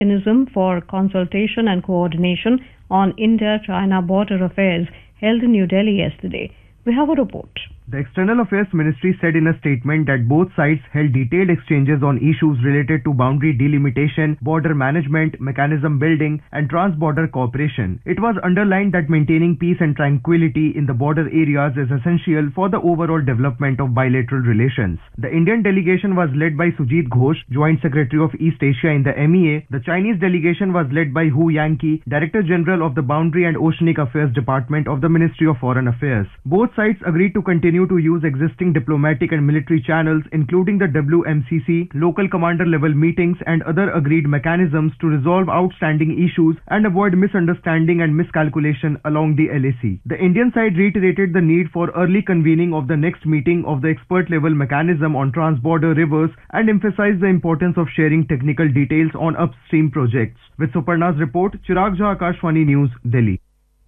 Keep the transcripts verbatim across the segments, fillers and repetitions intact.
Mechanism for Consultation and Coordination on India-China Border Affairs held in New Delhi yesterday. We have a report. The External Affairs Ministry said in a statement that both sides held detailed exchanges on issues related to boundary delimitation, border management, mechanism building, and trans-border cooperation. It was underlined that maintaining peace and tranquility in the border areas is essential for the overall development of bilateral relations. The Indian delegation was led by Sujit Ghosh, Joint Secretary of East Asia in the M E A. The Chinese delegation was led by Hu Yanqi, Director General of the Boundary and Oceanic Affairs Department of the Ministry of Foreign Affairs. Both sides agreed to continue to use existing diplomatic and military channels, including the W M C C, local commander level meetings, and other agreed mechanisms to resolve outstanding issues and avoid misunderstanding and miscalculation along the L A C. The Indian side reiterated the need for early convening of the next meeting of the expert level mechanism on trans-border rivers and emphasized the importance of sharing technical details on upstream projects. With Suparna's report, Chirag Jha, Akashvani News, Delhi.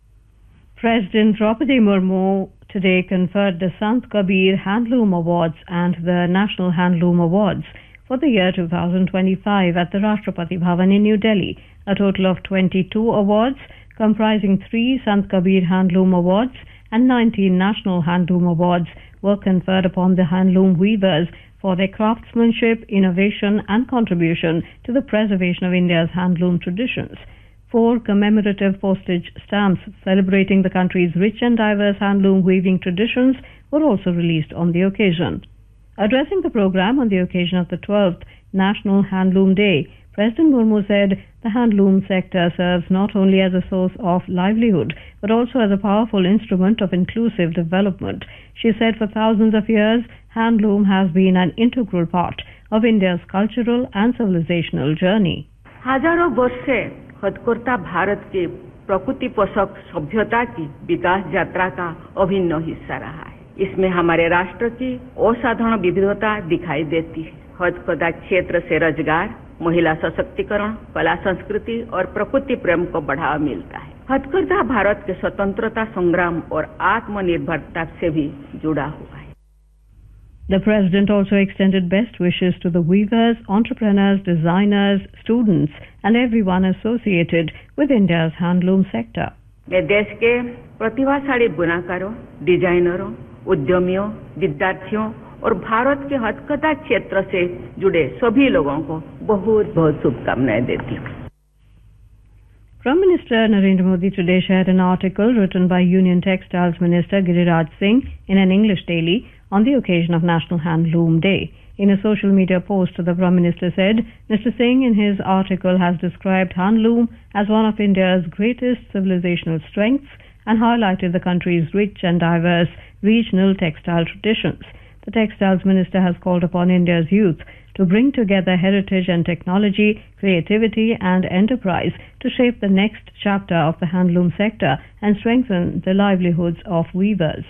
President Draupadi Murmu today conferred the Sant Kabir Handloom Awards and the National Handloom Awards for the year two thousand twenty-five at the Rashtrapati Bhavan in New Delhi. A total of twenty-two awards comprising three Sant Kabir Handloom Awards and nineteen National Handloom Awards were conferred upon the handloom weavers for their craftsmanship, innovation and contribution to the preservation of India's handloom traditions. Four commemorative postage stamps celebrating the country's rich and diverse handloom weaving traditions were also released on the occasion. Addressing the program on the occasion of the twelfth National Handloom Day, President Murmu said the handloom sector serves not only as a source of livelihood but also as a powerful instrument of inclusive development. She said for thousands of years, handloom has been an integral part of India's cultural and civilizational journey. हजारों वर्ष से हथकरघा भारत के प्रकृति पोषक सभ्यता की विकास यात्रा का अभिन्न हिस्सा रहा है। इसमें हमारे राष्ट्र की असाधारण विविधता दिखाई देती है। हथकरघा क्षेत्र से रोजगार, महिला सशक्तिकरण, कला संस्कृति और प्रकृति प्रेम को बढ़ावा मिलता है। हथकरघा भारत के स्वतंत्रता संग्राम और आत्मनिर्भरता से भी जुड़ा हुआ है। The President also extended best wishes to the weavers, entrepreneurs, designers, students and everyone associated with India's handloom sector. मैं देश के प्रतिभाशाली बुनाकारों, डिजाइनरों, उद्यमियों, विद्यार्थियों और भारत के हथकरघा क्षेत्र से जुड़े सभी लोगों को बहुत बहुत शुभकामनाएं देती हूँ। Prime Minister Narendra Modi today shared an article written by Union Textiles Minister Giriraj Singh in an English daily on the occasion of National Handloom Day. In a social media post, the Prime Minister said, Mister Singh in his article has described handloom as one of India's greatest civilizational strengths and highlighted the country's rich and diverse regional textile traditions. The Textiles Minister has called upon India's youth to bring together heritage and technology, creativity and enterprise to shape the next chapter of the handloom sector and strengthen the livelihoods of weavers.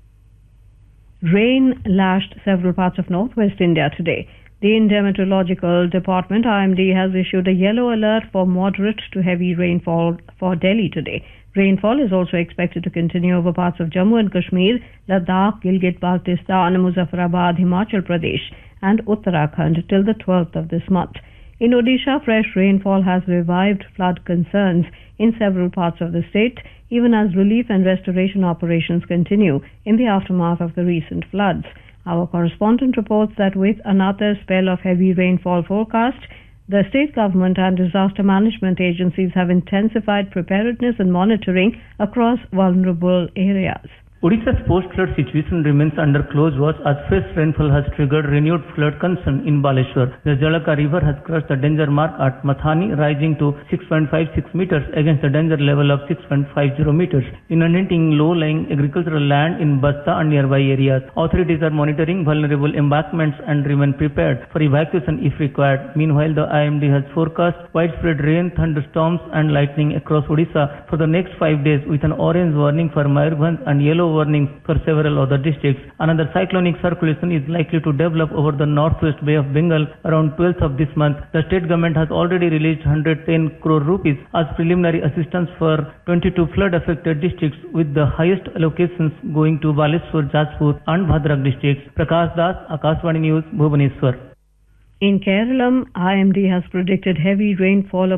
Rain lashed several parts of northwest India today. The India Meteorological Department I M D has issued a yellow alert for moderate to heavy rainfall for Delhi today. Rainfall is also expected to continue over parts of Jammu and Kashmir, Ladakh, Gilgit-Baltistan, Muzaffarabad, Himachal Pradesh and Uttarakhand till the twelfth of this month. In Odisha, fresh rainfall has revived flood concerns in several parts of the state, even as relief and restoration operations continue in the aftermath of the recent floods. Our correspondent reports that with another spell of heavy rainfall forecast, the state government and disaster management agencies have intensified preparedness and monitoring across vulnerable areas. Odisha's post-flood situation remains under close watch as fresh rainfall has triggered renewed flood concern in Baleshwar. The Jalaka river has crossed the danger mark at Mathani, rising to six point five six meters against the danger level of six point five zero meters, inundating low-lying agricultural land in Basta and nearby areas. Authorities are monitoring vulnerable embankments and remain prepared for evacuation if required. Meanwhile, the I M D has forecast widespread rain, thunderstorms and lightning across Odisha for the next five days with an orange warning for Mayurbhanj and yellow warnings for several other districts. Another cyclonic circulation is likely to develop over the northwest Bay of Bengal around twelfth of this month. The state government has already released one hundred ten crore rupees as preliminary assistance for twenty-two flood-affected districts, with the highest allocations going to Baleshwar, Jajpur and Bhadrak districts. Prakash Das, Akashvani News, Bhubaneswar. In Kerala, I M D has predicted heavy rainfall